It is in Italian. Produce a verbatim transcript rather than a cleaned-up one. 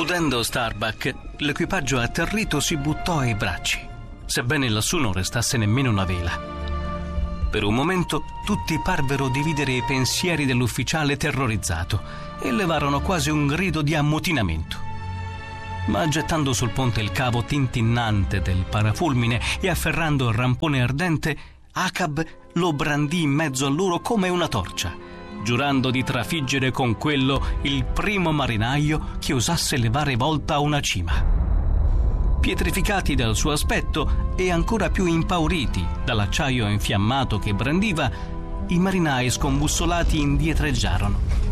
Udendo Starbuck, l'equipaggio atterrito si buttò ai bracci, sebbene lassù non restasse nemmeno una vela. Per un momento tutti parvero dividere i pensieri dell'ufficiale terrorizzato e levarono quasi un grido di ammutinamento. Ma gettando sul ponte il cavo tintinnante del parafulmine e afferrando il rampone ardente, Acab lo brandì in mezzo a loro come una torcia, giurando di trafiggere con quello il primo marinaio che osasse levare volta a una cima. Pietrificati dal suo aspetto e ancora più impauriti dall'acciaio infiammato che brandiva, i marinai scombussolati indietreggiarono.